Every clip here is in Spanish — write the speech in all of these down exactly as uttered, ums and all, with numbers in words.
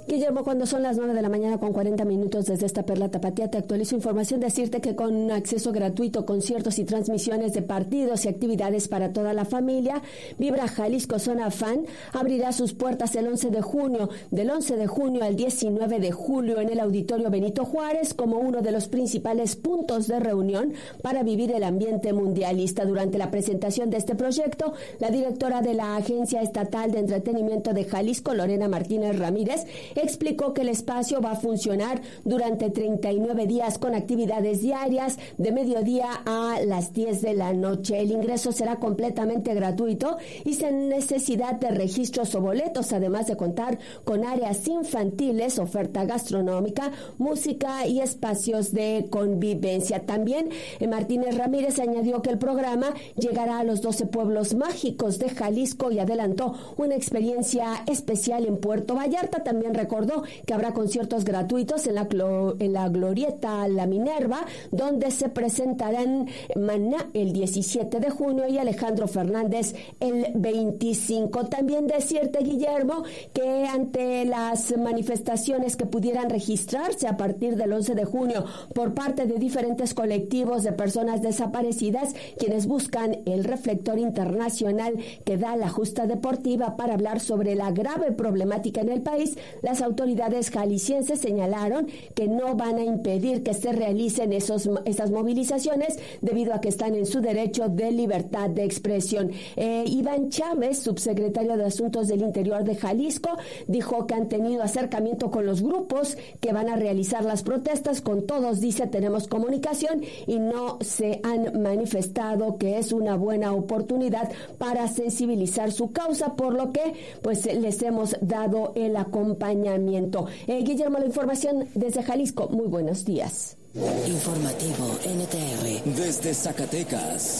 Guillermo, cuando son las nueve de la mañana con cuarenta minutos desde esta Perla Tapatía, te actualizo información. Decirte que con acceso gratuito, conciertos y transmisiones de partidos y actividades para toda la familia, Vibra Jalisco Zona Fan abrirá sus puertas el once de junio, del once de junio al diecinueve de julio en el Auditorio Benito Juárez, como uno de los principales puntos de reunión para vivir el ambiente mundialista. Durante la presentación de este proyecto, la directora de la Agencia Estatal de Entretenimiento de Jalisco, Lorena Martínez Ramírez, explicó que el espacio va a funcionar durante treinta y nueve días con actividades diarias de mediodía a las diez de la noche. El ingreso será completamente gratuito y sin necesidad de registros o boletos, además de contar con áreas infantiles, oferta gastronómica, música y espacios de convivencia. También eh, Martínez Ramírez añadió que el programa llegará a los doce pueblos mágicos de Jalisco y adelantó una experiencia especial en Puerto Vallarta. También recordó que habrá conciertos gratuitos en la, en la Glorieta La Minerva, donde se presentarán Maná el diecisiete de junio y Alejandro Fernández el veinticinco. También decirte, Guillermo, que ante las manifestaciones que pudieran registrarse a partir del once de junio por parte de diferentes colectivos de personas desaparecidas, quienes buscan el reflector internacional que da la justa deportiva para hablar sobre la grave problemática en el país, las autoridades jaliscienses señalaron que no van a impedir que se realicen esos, esas movilizaciones debido a que están en su derecho de libertad de expresión. Eh, Iván Chávez, subsecretario de Asuntos del Interior de Jalisco, dijo que han tenido acercamiento con los grupos que van a realizar las protestas. Con todos, dice, tenemos comunicación y no se han manifestado que es una buena oportunidad para sensibilizar su causa, por lo que pues les hemos dado el acompañamiento. Eh, Guillermo, la información desde Jalisco. Muy buenos días. Informativo N T R desde Zacatecas.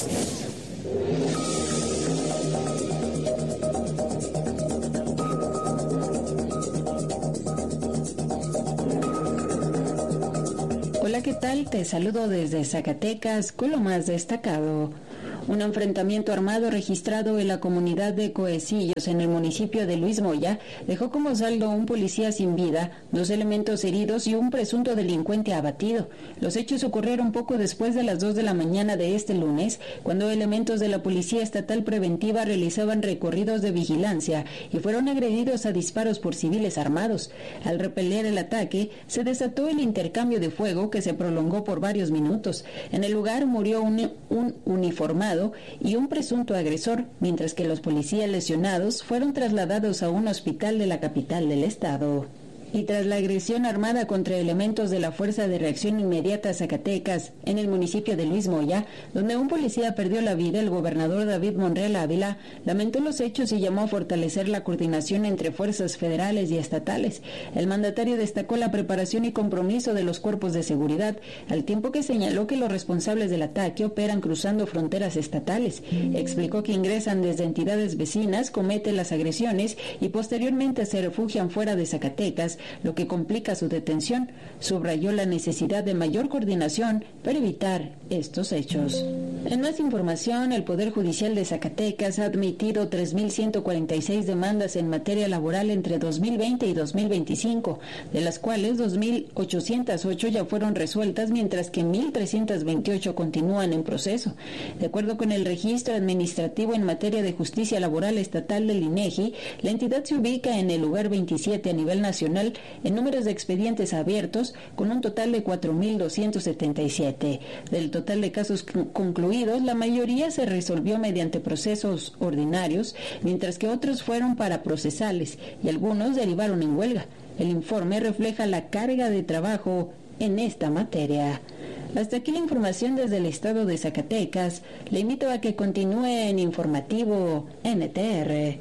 Hola, ¿qué tal? Te saludo desde Zacatecas con lo más destacado. Un enfrentamiento armado registrado en la comunidad de Coecillos, en el municipio de Luis Moya, dejó como saldo un policía sin vida, dos elementos heridos y un presunto delincuente abatido. Los hechos ocurrieron poco después de las dos de la mañana de este lunes, cuando elementos de la Policía Estatal Preventiva realizaban recorridos de vigilancia y fueron agredidos a disparos por civiles armados. Al repeler el ataque, se desató el intercambio de fuego que se prolongó por varios minutos. En el lugar murió un, un uniformado y un presunto agresor, mientras que los policías lesionados fueron trasladados a un hospital de la capital del estado. Y tras la agresión armada contra elementos de la Fuerza de Reacción Inmediata Zacatecas en el municipio de Luis Moya, donde un policía perdió la vida, el gobernador David Monreal Ávila lamentó los hechos y llamó a fortalecer la coordinación entre fuerzas federales y estatales. El mandatario destacó la preparación y compromiso de los cuerpos de seguridad, al tiempo que señaló que los responsables del ataque operan cruzando fronteras estatales. Explicó que ingresan desde entidades vecinas, cometen las agresiones y posteriormente se refugian fuera de Zacatecas, lo que complica su detención. Subrayó la necesidad de mayor coordinación para evitar estos hechos. En más información, el Poder Judicial de Zacatecas ha admitido tres mil ciento cuarenta y seis demandas en materia laboral entre dos mil veinte y dos mil veinticinco, de las cuales dos mil ochocientas ocho ya fueron resueltas, mientras que mil trescientas veintiocho continúan en proceso. De acuerdo con el registro administrativo en materia de justicia laboral estatal del INEGI, la entidad se ubica en el lugar veintisiete a nivel nacional en números de expedientes abiertos, con un total de cuatro mil doscientos setenta y siete. Del total de casos concluidos, la mayoría se resolvió mediante procesos ordinarios, mientras que otros fueron para procesales y algunos derivaron en huelga. El informe refleja la carga de trabajo en esta materia. Hasta aquí la información desde el estado de Zacatecas. Le invito a que continúe en Informativo N T R.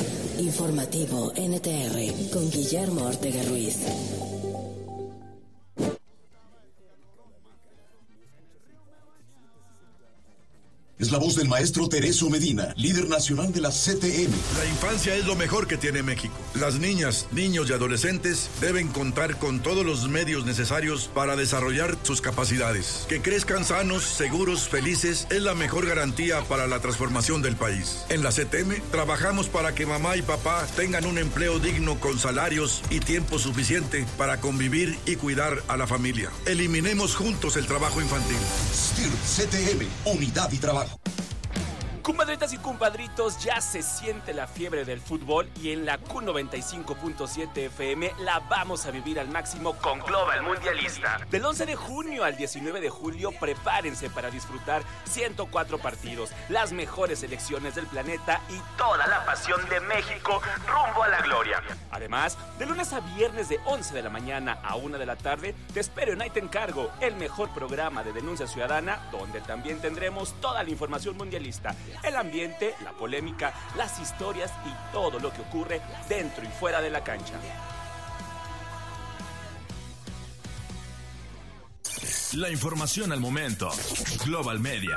Informativo N T R con Guillermo Ortega Ruiz. Es la voz del maestro Tereso Medina, líder nacional de la C T M. La infancia es lo mejor que tiene México. Las niñas, niños y adolescentes deben contar con todos los medios necesarios para desarrollar sus capacidades. Que crezcan sanos, seguros, felices es la mejor garantía para la transformación del país. En la C T M trabajamos para que mamá y papá tengan un empleo digno con salarios y tiempo suficiente para convivir y cuidar a la familia. Eliminemos juntos el trabajo infantil. S T I R C T M, unidad y trabajo. Compadritas y compadritos, ya se siente la fiebre del fútbol y en la Q noventa y cinco punto siete F M la vamos a vivir al máximo con Global Mundialista. Del once de junio al diecinueve de julio, prepárense para disfrutar ciento cuatro partidos, las mejores selecciones del planeta y toda la pasión de México rumbo a la gloria. Además, de lunes a viernes de once de la mañana a una de la tarde, te espero en Ahí Te Encargo, el mejor programa de denuncia ciudadana, donde también tendremos toda la información mundialista. El ambiente, la polémica, las historias y todo lo que ocurre dentro y fuera de la cancha. La información al momento. Global Media.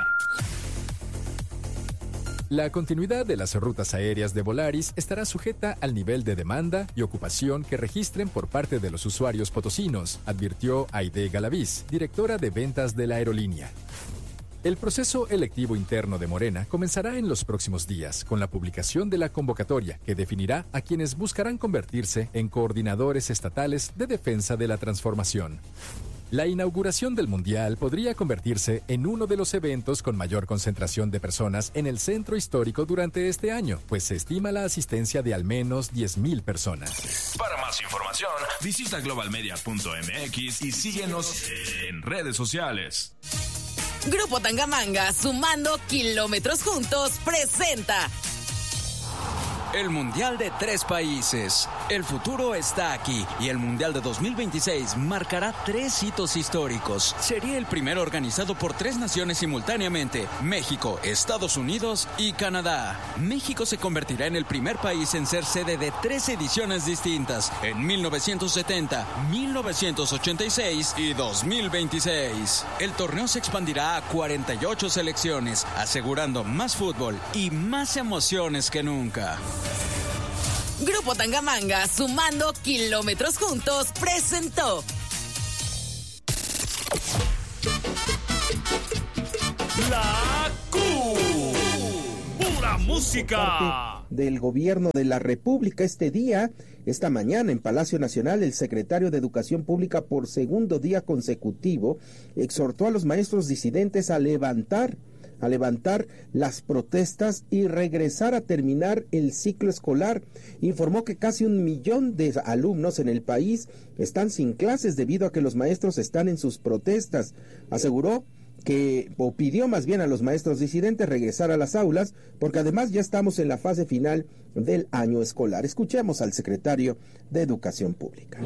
La continuidad de las rutas aéreas de Volaris estará sujeta al nivel de demanda y ocupación que registren por parte de los usuarios potosinos, advirtió Aide Galaviz, directora de ventas de la aerolínea. El proceso electivo interno de Morena comenzará en los próximos días con la publicación de la convocatoria que definirá a quienes buscarán convertirse en coordinadores estatales de defensa de la transformación. La inauguración del Mundial podría convertirse en uno de los eventos con mayor concentración de personas en el centro histórico durante este año, pues se estima la asistencia de al menos diez mil personas. Para más información, visita global media punto m x y síguenos en redes sociales. Grupo Tangamanga, sumando kilómetros juntos, presenta el Mundial de tres países. El futuro está aquí y el Mundial de dos mil veintiséis marcará tres hitos históricos. Sería el primero organizado por tres naciones simultáneamente: México, Estados Unidos y Canadá. México se convertirá en el primer país en ser sede de tres ediciones distintas, en mil novecientos setenta, mil novecientos ochenta y seis y dos mil veintiséis. El torneo se expandirá a cuarenta y ocho selecciones, asegurando más fútbol y más emociones que nunca. Grupo Tangamanga, sumando kilómetros juntos, presentó La Q. Pura música. Del gobierno de la República este día, esta mañana en Palacio Nacional, el secretario de Educación Pública por segundo día consecutivo exhortó a los maestros disidentes a levantar a levantar las protestas y regresar a terminar el ciclo escolar. Informó que casi un millón de alumnos en el país están sin clases debido a que los maestros están en sus protestas. Aseguró que, o pidió más bien a los maestros disidentes regresar a las aulas, porque además ya estamos en la fase final del año escolar. Escuchemos al secretario de Educación Pública.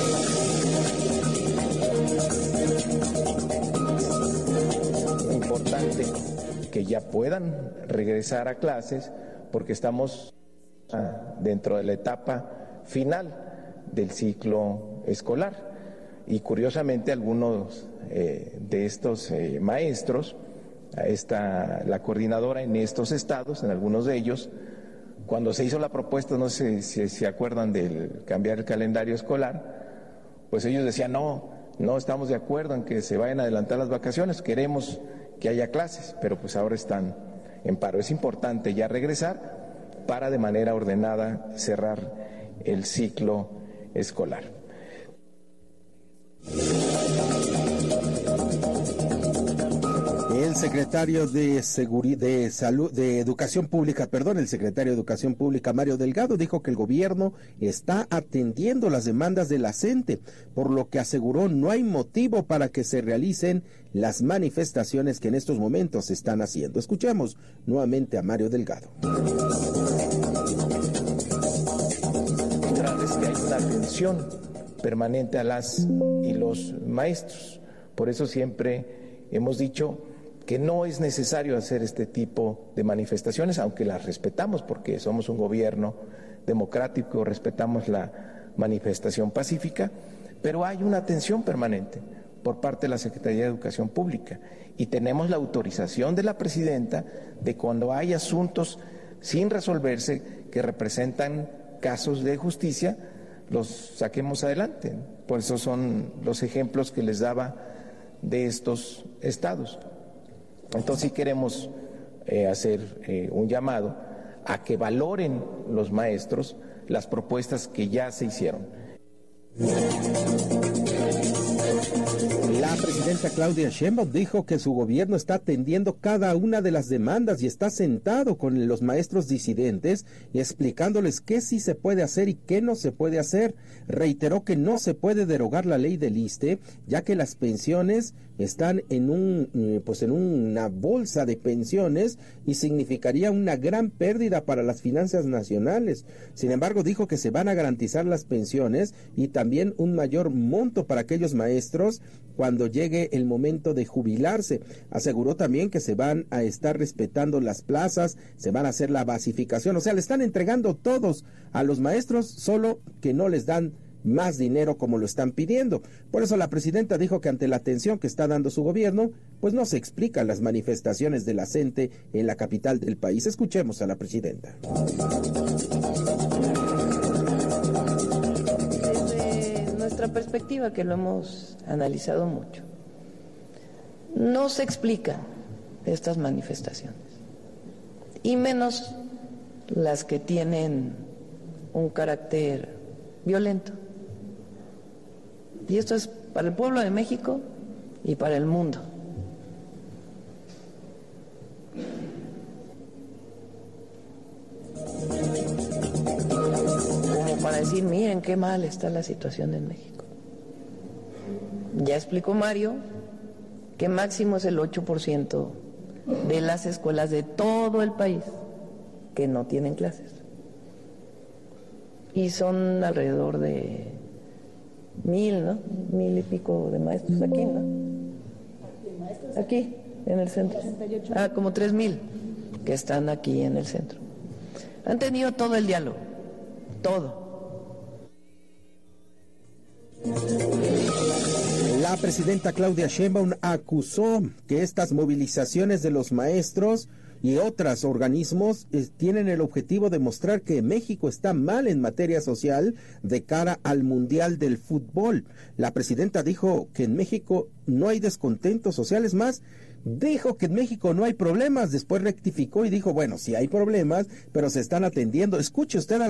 Importante que ya puedan regresar a clases porque estamos dentro de la etapa final del ciclo escolar. Y curiosamente algunos eh, de estos eh, maestros, esta, la coordinadora en estos estados, en algunos de ellos, cuando se hizo la propuesta, no sé si se acuerdan del cambiar el calendario escolar, pues ellos decían, no, no estamos de acuerdo en que se vayan a adelantar las vacaciones, queremos que haya clases, pero pues ahora están en paro. Es importante ya regresar para de manera ordenada cerrar el ciclo escolar. El secretario de Seguridad, de Salud, de Educación Pública, perdón, el secretario de Educación Pública, Mario Delgado, dijo que el gobierno está atendiendo las demandas de la gente, por lo que aseguró no hay motivo para que se realicen las manifestaciones que en estos momentos se están haciendo. Escuchemos nuevamente a Mario Delgado. Es que hay una atención permanente a las y los maestros. Por eso siempre hemos dicho que no es necesario hacer este tipo de manifestaciones, aunque las respetamos porque somos un gobierno democrático, respetamos la manifestación pacífica, pero hay una atención permanente, por parte de la Secretaría de Educación Pública. Y tenemos la autorización de la presidenta de cuando hay asuntos sin resolverse que representan casos de justicia, los saquemos adelante. Por eso son los ejemplos que les daba de estos estados. Entonces sí queremos eh, hacer eh, un llamado a que valoren los maestros las propuestas que ya se hicieron. La presidenta Claudia Sheinbaum dijo que su gobierno está atendiendo cada una de las demandas y está sentado con los maestros disidentes y explicándoles qué sí se puede hacer y qué no se puede hacer. Reiteró que no se puede derogar la ley del ISSSTE, ya que las pensiones están en un pues en una bolsa de pensiones y significaría una gran pérdida para las finanzas nacionales. Sin embargo, dijo que se van a garantizar las pensiones y también un mayor monto para aquellos maestros cuando llegue el momento de jubilarse. Aseguró también que se van a estar respetando las plazas, se van a hacer la basificación, o sea, le están entregando todos a los maestros, solo que no les dan más dinero como lo están pidiendo. Por eso la presidenta dijo que ante la atención que está dando su gobierno, pues no se explican las manifestaciones de la gente en la capital del país. Escuchemos a la presidenta. Desde nuestra perspectiva, que lo hemos analizado mucho, no se explican estas manifestaciones, y menos las que tienen un carácter violento. Y esto es para el pueblo de México y para el mundo. Como para decir, miren qué mal está la situación en México. Ya explicó Mario que máximo es el ocho por ciento de las escuelas de todo el país que no tienen clases. Y son alrededor de mil, ¿no? Mil y pico de maestros aquí, ¿no? Aquí, en el centro. Ah, como tres mil que están aquí en el centro. Han tenido todo el diálogo, todo. La presidenta Claudia Sheinbaum acusó que estas movilizaciones de los maestros y otros organismos eh, tienen el objetivo de mostrar que México está mal en materia social de cara al Mundial del Fútbol. La presidenta dijo que en México no hay descontentos sociales, más dijo que en México no hay problemas, después rectificó y dijo, bueno, sí hay problemas, pero se están atendiendo. Escuche usted a